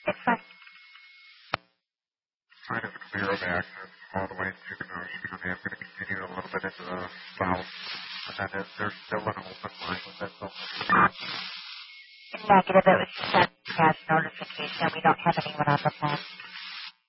It's fine. Kind of clear of access all the way to Kenosha County. I'm going to continue a little bit into the south, and then there's still an open line with this open. Negative. It was just past notification. We don't have anyone on the phone.